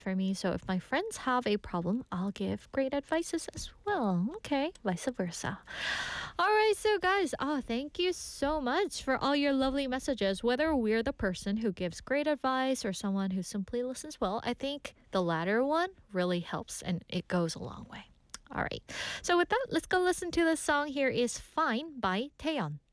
for me. So if my friends have a problem, I'll give great advices as well. Okay, vice versa. All right, so guys, thank you so much for all your lovely messages. Whether we're the person who gives great advice or someone who simply listens well, I think the latter one really helps and it goes a long way. All right. So with that, let's go listen to the song. Here is Fine by Taeyeon.